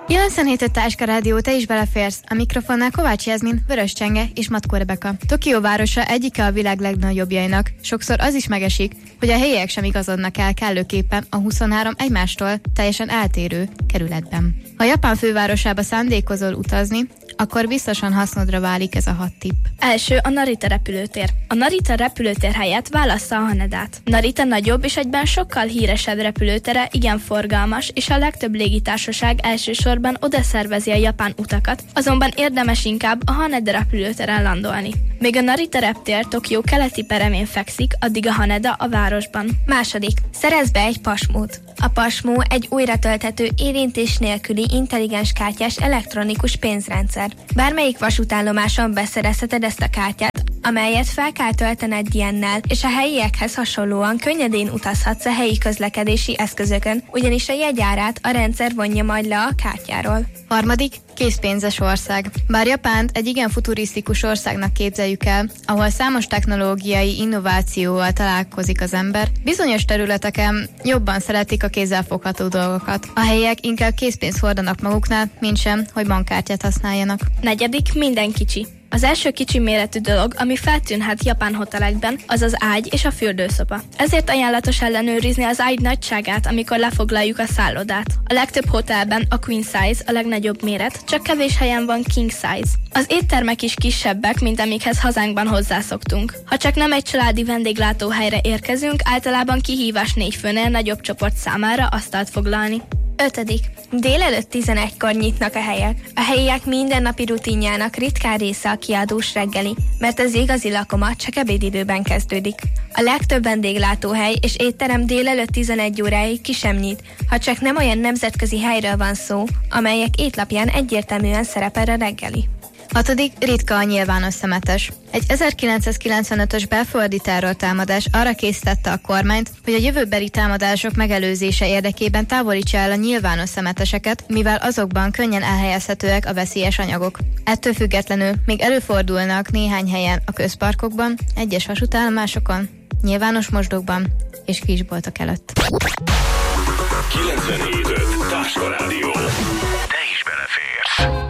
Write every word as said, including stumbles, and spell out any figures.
kilencvenhét öt Táska Rádió, te is beleférsz. A mikrofonnál Kovács Jászmin, Vörös Csenge és Matkó Rebeka. Tokió városa egyike a világ legnagyobbjainak. Sokszor az is megesik, hogy a helyiek sem igazodnak el kellőképpen a huszonhárom egymástól teljesen eltérő kerületben. Ha Japán fővárosába szándékozol utazni, akkor biztosan hasznodra válik ez a hat tipp. Első a Narita repülőtér. A Narita repülőtér helyett válassza a Hanedát. Narita nagyobb és egyben sokkal híresebb repülőtere, igen forgalmas, és a legtöbb légitársaság elsősorban oda szervezi a japán utakat, azonban érdemes inkább a Haneda repülőteren landolni. Még a Narita reptér Tokió keleti peremén fekszik, addig a Haneda a városban. Második. Szerezz be egy pasmót. A pasmó egy újra tölthető, érintés nélküli, intelligens kártyás elektronikus pénzrendszer. Bármelyik vasútállomáson beszerezheted ezt a kártyát, amelyet fel kell töltened ilyennel, és a helyiekhez hasonlóan könnyedén utazhatsz a helyi közlekedési eszközökön, ugyanis a jegyárát a rendszer vonja majd le a kártyáról. Harmadik, készpénzes ország. Bár Japánt egy igen futurisztikus országnak képzeljük el, ahol számos technológiai innovációval találkozik az ember, bizonyos területeken jobban szeretik a kézzelfogható dolgokat. A helyiek inkább készpénzt hordanak maguknál, mint sem, hogy bankkártyát használjanak. Negyedik, minden kicsi. Az első kicsi méretű dolog, ami feltűnhet japán hotelekben, az az ágy és a fürdőszoba. Ezért ajánlatos ellenőrizni az ágy nagyságát, amikor lefoglaljuk a szállodát. A legtöbb hotelben a queen size a legnagyobb méret, csak kevés helyen van king size. Az éttermek is kisebbek, mint amikhez hazánkban hozzászoktunk. Ha csak nem egy családi vendéglátóhelyre érkezünk, általában kihívás négy főnél nagyobb csoport számára asztalt foglalni. Ötödik. Délelőtt tizenegykor nyitnak a helyek. A helyiek mindennapi rutinjának ritkán része a kiadós reggeli, mert az igazi lakomat csak ebédidőben kezdődik. A legtöbb vendéglátóhely és étterem délelőtt tizenegy óráig ki sem nyit, ha csak nem olyan nemzetközi helyről van szó, amelyek étlapján egyértelműen szerepel a reggeli. Hatodik, ritka a nyilvános szemetes. Egy ezerkilencszázkilencvenötös belföldi terrortámadás arra késztette a kormányt, hogy a jövőbeli támadások megelőzése érdekében távolítsa el a nyilvános szemeteseket, mivel azokban könnyen elhelyezhetőek a veszélyes anyagok. Ettől függetlenül még előfordulnak néhány helyen a közparkokban, egyes vasútállomásokon, nyilvános mosdókban és kisboltok előtt. kilencvenhét öt Táska Rádió.